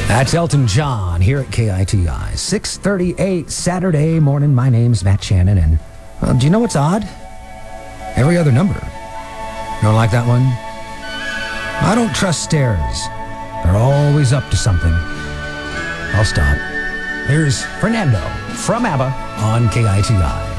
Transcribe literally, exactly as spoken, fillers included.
That's Elton John here at K I T I. six thirty-eight Saturday morning. My name's Matt Shannon, and well, do you know what's odd? Every other number. You don't like that one? I don't trust stairs. They're always up to something. I'll stop. Here's Fernando from ABBA on K I T I.